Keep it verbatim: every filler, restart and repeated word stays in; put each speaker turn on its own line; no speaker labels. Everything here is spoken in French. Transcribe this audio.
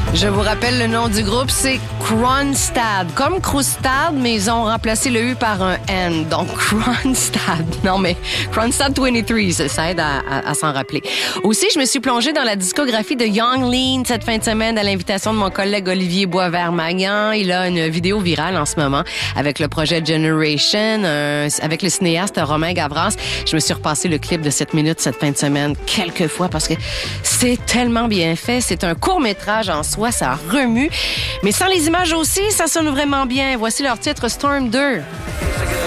Je vous rappelle le nom du groupe, c'est Kronstadt. Comme Krustad, mais ils ont remplacé le U par un N. Donc, Kronstadt. Non, mais Kronstadt vingt-trois, ça, ça aide à, à, à s'en rappeler. Aussi, je me suis plongée dans la discographie de Yung Lean cette fin de semaine à l'invitation de mon collègue Olivier Boisvert-Magnan. Il a une vidéo virale en ce moment avec le projet Generation, euh, avec le cinéaste Romain Gavras. Je me suis repassé le clip de sept minutes cette fin de semaine quelques fois parce que c'est tellement bien fait. C'est un court-métrage en soi, ça remue. Mais sans les images aussi, ça sonne vraiment bien. Voici leur titre Storm deux.